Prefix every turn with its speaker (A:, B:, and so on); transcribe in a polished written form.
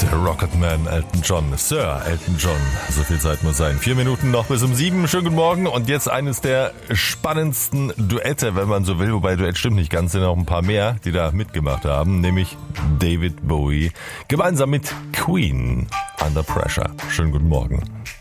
A: Rocketman Elton John, Sir Elton John. So viel Zeit muss sein. 4 Minuten noch bis um 7. Schönen guten Morgen. Und jetzt eines der spannendsten Duette, wenn man so will. Wobei Duett stimmt nicht ganz, sind noch ein paar mehr, die da mitgemacht haben. Nämlich David Bowie gemeinsam mit Queen. Under Pressure. Schönen guten Morgen.